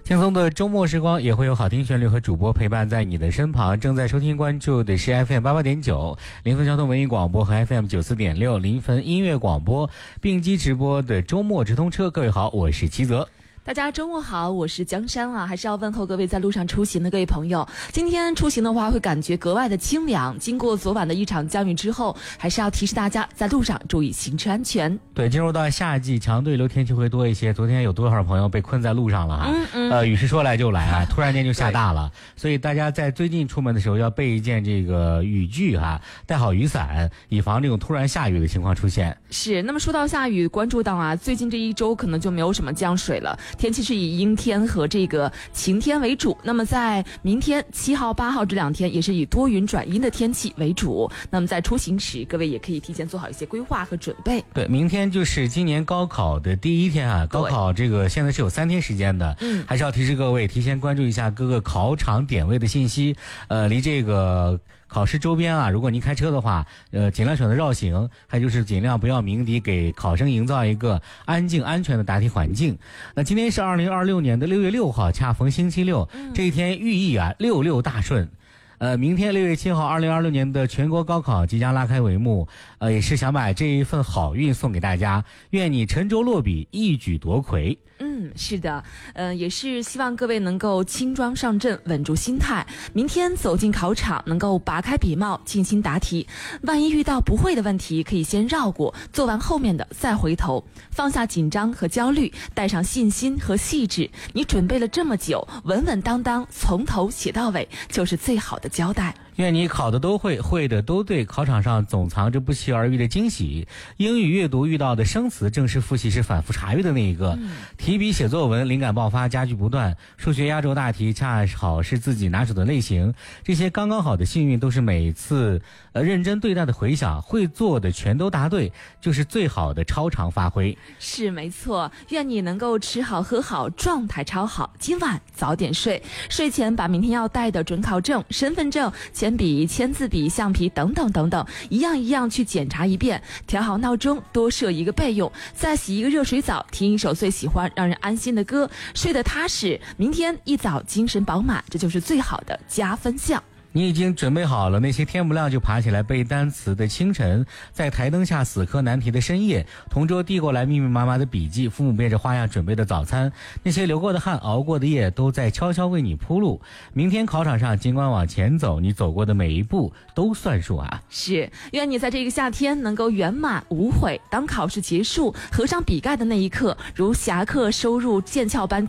轻松的周末时光也会有好听旋律和主播陪伴在你的身旁。正在收听关注的是 FM88.9 临汾交通文艺广播和 FM94.6 临汾音乐广播并机直播的周末直通车。各位好，我是齐泽。 大家周末好，我是江山啊，还是要问候各位在路上出行的各位朋友。今天出行的话会感觉格外的清凉，经过昨晚的一场降雨之后，还是要提示大家在路上注意行车安全。 对，进入到夏季，强对流天气会多一些。昨天有多少朋友被困在路上了啊？雨是说来就来啊，突然间就下大了，所以大家在最近出门的时候要备一件这个雨具哈，带好雨伞，以防这种突然下雨的情况出现。 是，那么说到下雨，关注到啊，最近这一周可能就没有什么降水了。天气是以阴天和这个晴天为主，那么在明天7号、8号这两天也是以多云转阴的天气为主。那么在出行时，各位也可以提前做好一些规划和准备。 对，明天就是今年高考的第一天啊，高考这个现在是有3天时间的，还是要提示各位提前关注一下各个考场点位的信息。离这个考试周边啊，如果您开车的话，尽量选择绕行，还有就是尽量不要鸣笛，给考生营造一个安静安全的答题环境。那今天是2026年的6月6号，恰逢星期六，这一天寓意啊66大顺。明天6月7号，2026年的全国高考即将拉开帷幕，也是想把这一份好运送给大家，愿你沉着落笔，一举夺魁。 是的，也是希望各位能够轻装上阵，稳住心态。明天走进考场，能够拔开笔帽，静心答题。万一遇到不会的问题，可以先绕过，做完后面的再回头，放下紧张和焦虑，带上信心和细致。你准备了这么久，稳稳当当，从头写到尾，就是最好的交代。 愿你考的都会，会的都对，考场上总藏着不期而遇的惊喜。英语阅读遇到的生词，正式复习是反复查阅的那一个。提笔写作文，灵感爆发，佳句不断。数学压轴大题，恰好是自己拿手的类型。这些刚刚好的幸运，都是每次认真对待的回响。会做的全都答对，就是最好的超常发挥。 是没错，愿你能够吃好喝好，状态超好。今晚早点睡，睡前把明天要带的准考证、身份证、铅笔、签字笔、橡皮等等等等，一样一样去检查一遍。调好闹钟，多设一个备用，再洗一个热水澡，听一首最喜欢让人安心的歌，睡得踏实，明天一早精神饱满，这就是最好的加分项。 你已经准备好了那些天不亮就爬起来背单词的清晨，在台灯下死磕难题的深夜，同桌递过来密密麻麻的笔记，父母变着花样准备的早餐，那些流过的汗熬过的夜都在悄悄为你铺路。明天考场上尽管往前走，你走过的每一步都算数啊。 是，愿你在这个夏天能够圆满无悔。当考试结束合上笔盖的那一刻，如侠客收入剑鞘般